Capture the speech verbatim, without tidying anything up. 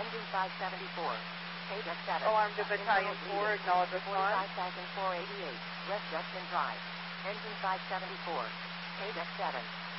Engine five seventy-four. Paydeck seven. Alarm to Battalion four, acknowledge response. forty-five thousand four hundred eighty-eight. West Justin Drive. Engine five seventy-four. Paydeck seven.